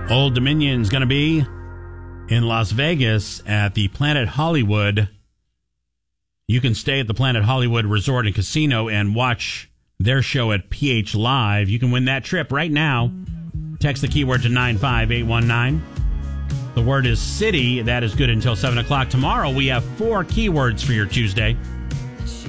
Old Dominion's going to be in Las Vegas at the Planet Hollywood. You can stay at the Planet Hollywood Resort and Casino and watch their show at PH Live. You can win that trip right now. Text the keyword to 95819. The word is city. That is good until 7 o'clock. Tomorrow we have 4 keywords for your Tuesday.